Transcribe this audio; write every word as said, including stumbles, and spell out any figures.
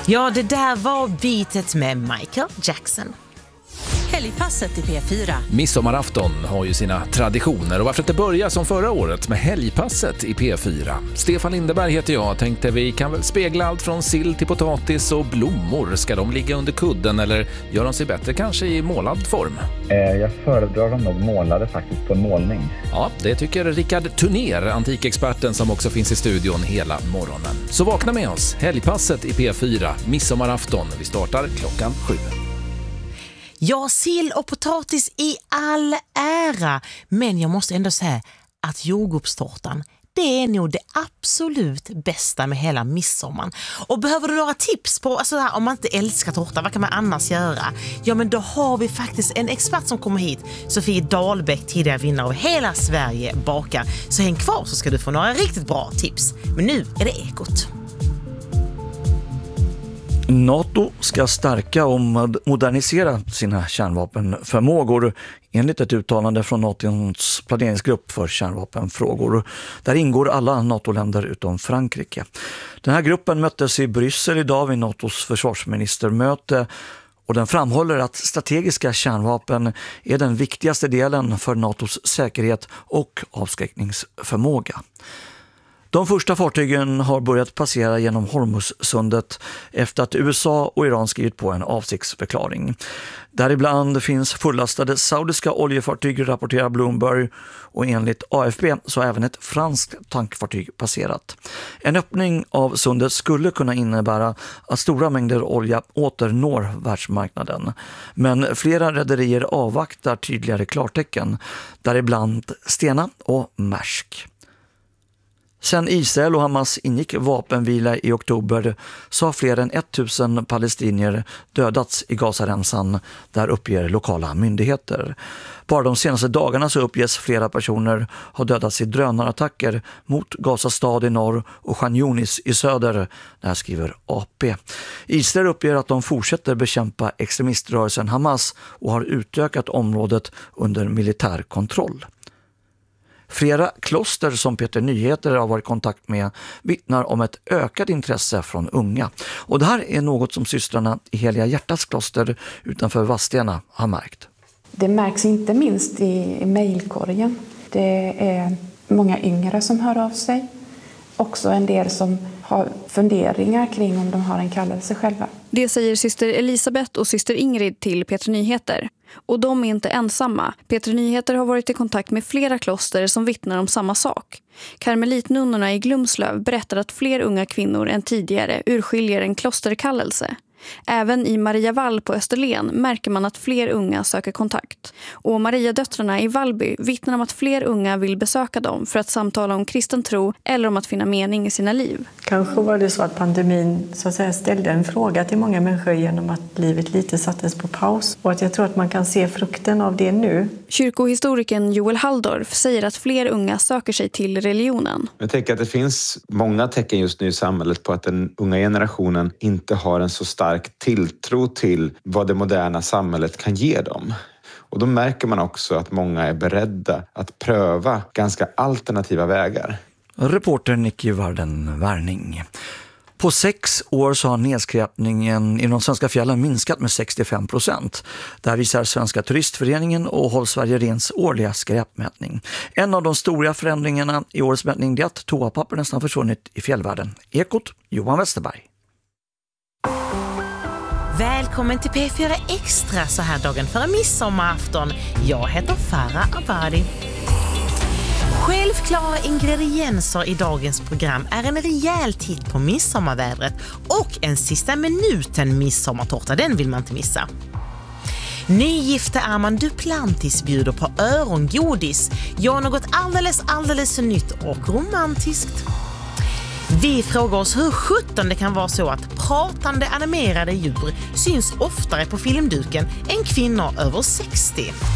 Ja, det där var beatet med Michael Jackson. Helgpasset i P fyra. Midsommarafton har ju sina traditioner och varför inte börja som förra året med helgpasset i P fyra. Stefan Lindeberg heter jag. Tänkte vi kan väl spegla allt från sill till potatis och blommor. Ska de ligga under kudden eller gör de sig bättre kanske i målad form? Jag föredrar dem nog målade faktiskt på en målning. Ja, det tycker Rickard Turner, antikexperten som också finns i studion hela morgonen. Så vakna med oss. Helgpasset i P fyra, midsommarafton. Vi startar klockan sju. Ja, sill och potatis i all ära. Men jag måste ändå säga att jordgubbstårtan, det är nog det absolut bästa med hela midsommar. Och behöver du några tips på, alltså här, om man inte älskar tårta, vad kan man annars göra? Ja, men då har vi faktiskt en expert som kommer hit. Sofie Dahlbäck, tidigare vinnare av Hela Sverige bakar. Så häng kvar så ska du få några riktigt bra tips. Men nu är det Ekot. NATO ska stärka och modernisera sina kärnvapenförmågor enligt ett uttalande från NATOs planeringsgrupp för kärnvapenfrågor. Där ingår alla NATO-länder utom Frankrike. Den här gruppen möttes i Bryssel idag vid NATOs försvarsministermöte och den framhåller att strategiska kärnvapen är den viktigaste delen för NATOs säkerhet och avskräckningsförmåga. De första fartygen har börjat passera genom Hormuzsundet efter att U S A och Iran skrivit på en avsiktsförklaring. Däribland finns fullastade saudiska oljefartyg, rapporterar Bloomberg, och enligt A F P så har även ett franskt tankfartyg passerat. En öppning av sundet skulle kunna innebära att stora mängder olja åter når världsmarknaden. Men flera rederier avvaktar tydligare klartecken, däribland Stena och Maersk. Sen Israel och Hamas ingick vapenvila i oktober så har fler än tusen palestinier dödats i Gazaremsan, där uppger lokala myndigheter. Bara de senaste dagarna så uppges flera personer ha dödats i drönarattacker mot Gazastad i norr och Khan Yunis i söder, där skriver A P. Israel uppger att de fortsätter bekämpa extremiströrelsen Hamas och har utökat området under militär kontroll. Flera kloster som Peter Nyheter har varit i kontakt med vittnar om ett ökat intresse från unga. Och det här är något som systrarna i Heliga Hjärtats kloster utanför Vadstena har märkt. Det märks inte minst i mejlkorgen. Det är många yngre som hör av sig. Också en del som har funderingar kring om de har en kallelse själva. Det säger syster Elisabeth och syster Ingrid till Peter Nyheter. Och de är inte ensamma. Peter Nyheter har varit i kontakt med flera kloster som vittnar om samma sak. Karmelitnunnorna i Glumslöv berättar att fler unga kvinnor än tidigare urskiljer en klosterkallelse. Även i Mariavall på Österlen märker man att fler unga söker kontakt. Och Mariadöttrarna i Vallby vittnar om att fler unga vill besöka dem för att samtala om kristen tro eller om att finna mening i sina liv. Kanske var det så att pandemin så att säga ställde en fråga till många människor genom att livet lite sattes på paus. Och att jag tror att man kan se frukten av det nu. Kyrkohistorikern Joel Halldorf säger att fler unga söker sig till religionen. Jag tänker att det finns många tecken just nu i samhället på att den unga generationen inte har en så stark tilltro till vad det moderna samhället kan ge dem. Och då märker man också att många är beredda att pröva ganska alternativa vägar. Reporter Nicky Varden-Värning. På sex år så har nedskräpningen i de svenska fjällen minskat med sextiofem procent. Där visar Svenska turistföreningen och Håll Sverige Rens årliga skräpmätning. En av de stora förändringarna i årets mätning är att toapapper nästan försvunnit i fjällvärlden. Ekot, Johan Westerberg. Välkommen till P fyra Extra så här dagen före midsommarafton. Jag heter Farah Abadi. Självklara ingredienser i dagens program är en rejäl titt på midsommarvädret och en sista minuten midsommartårta, den vill man inte missa. Nygifte Armand Duplantis bjuder på örongodis. Ja, något alldeles, alldeles nytt och romantiskt. Vi frågar oss hur sjutton det kan vara så att pratande animerade djur syns oftare på filmduken än kvinnor över sextio.